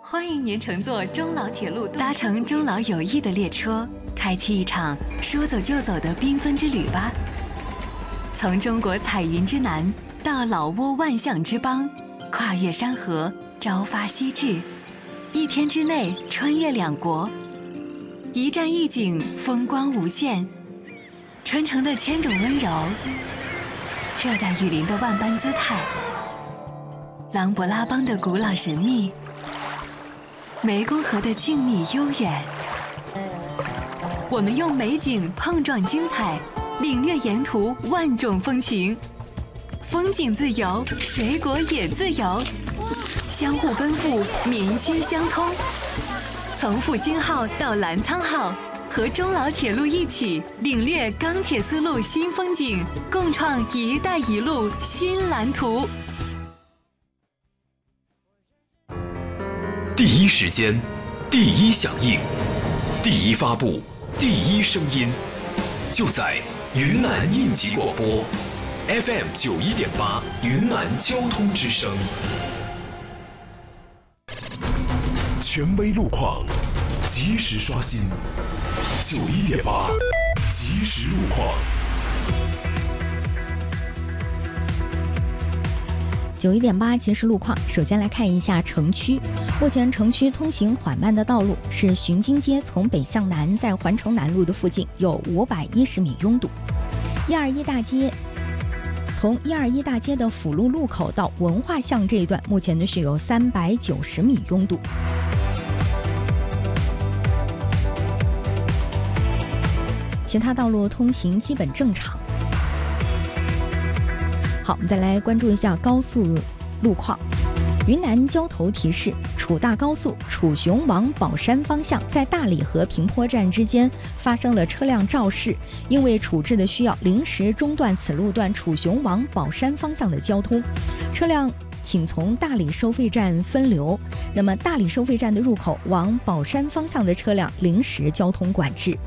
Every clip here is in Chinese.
欢迎您乘坐中老铁路， 搭乘中老友谊的列车，开启一场说走就走的缤纷之旅吧。从中国彩云之南到老挝万象之邦，跨越山河，朝发夕至，一天之内穿越两国，一站一景，风光无限。春城的千种温柔，热带雨林的万般姿态，琅勃拉邦的古老神秘，湄公河的静谧悠远。我们用美景碰撞精彩，领略沿途万种风情。风景自由，水果也自由，相互奔赴，民心相通。从复兴号到澜沧号，和中老铁路一起领略钢铁丝路新风景，共创“一带一路”新蓝图。 第一时间，第一响应，第一发布，第一声音，就在云南应急广播 FM 91.8云南交通之声。权威路况，及时刷新，91.8即时路况。 91.8即时路况，首先来看一下城区。目前城区通行缓慢的道路是巡京街从北向南，在环城南路的附近有510米拥堵。121大街从121大街的辅路路口到文化巷这一段，目前呢是有390米拥堵。其他道路通行基本正常。好，我们再来关注一下高速路况。云南交头提示：楚大高速楚雄往保山方向，在大理和平坡站之间发生了车辆肇事，因为处置的需要，临时中断此路段楚雄往保山方向的交通，车辆请从大理收费站分流。那么大理收费站的入口往保山方向的车辆临时交通管制。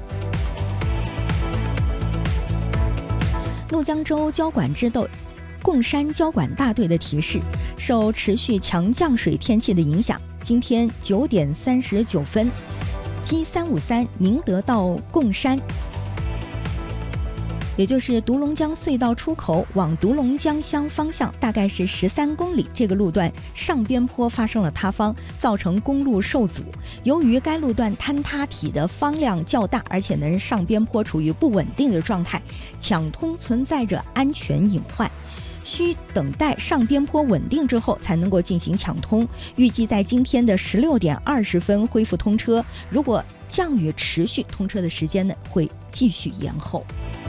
怒江州交管支斗贡山交管大队的提示，受持续强降水天气的影响，今天9点39分，G353宁德到贡山，也就是独龙江隧道出口往独龙江乡方向，大概是13公里，这个路段上边坡发生了塌方，造成公路受阻。由于该路段坍塌体的方量较大，而且呢上边坡处于不稳定的状态，抢通存在着安全隐患，需等待上边坡稳定之后才能够进行抢通，预计在今天的16点20分恢复通车。如果降雨持续，通车的时间呢会继续延后。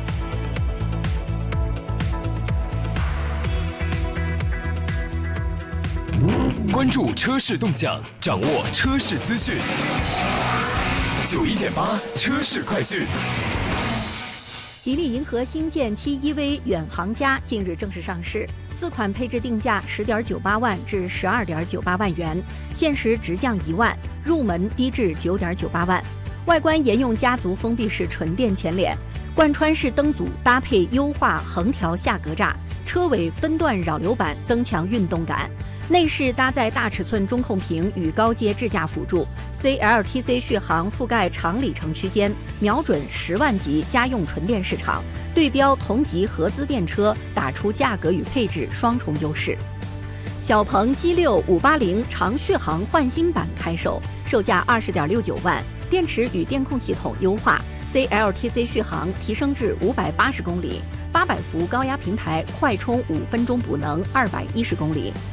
关注车市动向，掌握车市资讯。91.8车市快讯。 吉利银河星舰7 EV 远航家近日正式上市，4款配置定价10.98万至12.98万元，限时直降1万，入门低至9.98万。外观沿用家族封闭式纯电前脸，贯穿式灯组搭配优化横条下格栅，车尾分段扰流板增强运动感。内饰搭载大尺寸中控屏与高阶智驾辅助 ，CLTC 续航覆盖长里程区间，瞄准10万级家用纯电市场，对标同级合资电车，打出价格与配置双重优势。小鹏 G6 580长续航焕新版开售，售价20.69万，电池与电控系统优化 ，CLTC 续航提升至580公里，800伏高压平台，快充5分钟补能210公里。